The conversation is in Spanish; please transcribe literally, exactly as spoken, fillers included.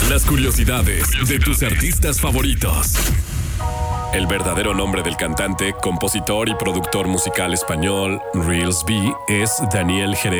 Las curiosidades de tus artistas favoritos. El verdadero nombre del cantante, compositor y productor musical español Reels B es Daniel Jerez.